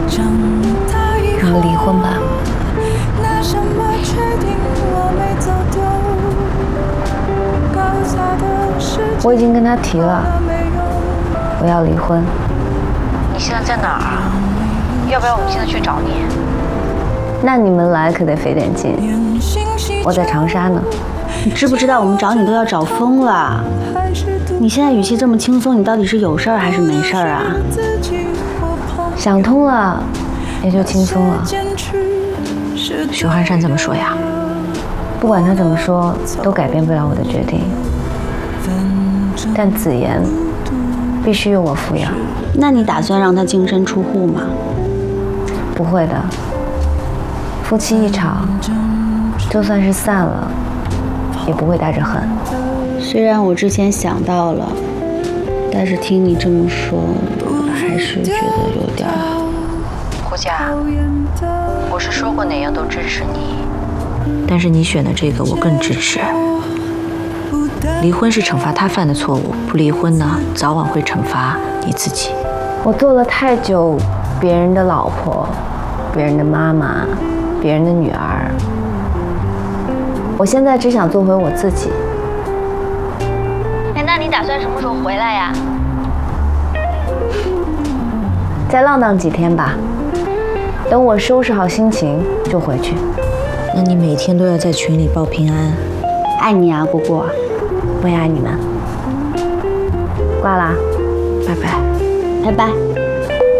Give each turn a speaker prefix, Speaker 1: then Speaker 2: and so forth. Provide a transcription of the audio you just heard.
Speaker 1: 我们离婚吧。我已经跟他提了，我要离婚。
Speaker 2: 你现在在哪儿啊？要不要我们现在去找你？
Speaker 1: 那你们来可得费点劲。我在长沙呢。
Speaker 3: 你知不知道我们找你都要找疯了？你现在语气这么轻松，你到底是有事儿还是没事儿啊？
Speaker 1: 想通了，也就轻松了。
Speaker 2: 许幻山怎么说呀？
Speaker 1: 不管他怎么说，都改变不了我的决定。但子言必须由我抚养。
Speaker 3: 那你打算让他净身出户吗？
Speaker 1: 不会的。夫妻一吵，就算是散了，也不会带着恨。
Speaker 3: 虽然我之前想到了，但是听你这么说，还是觉得有点……
Speaker 2: 顾佳，我是说过哪样都支持你，但是你选的这个我更支持。离婚是惩罚他犯的错误，不离婚呢，早晚会惩罚你自己。
Speaker 1: 我做了太久别人的老婆，别人的妈妈，别人的女儿，我现在只想做回我自己。
Speaker 4: 那你打算什么时候回来呀？
Speaker 1: 再浪荡几天吧，等我收拾好心情就回去。
Speaker 2: 那你每天都要在群里报平安。
Speaker 3: 爱你啊，姑姑。
Speaker 1: 我也爱你们。挂啦，
Speaker 2: 拜拜。
Speaker 3: 拜拜。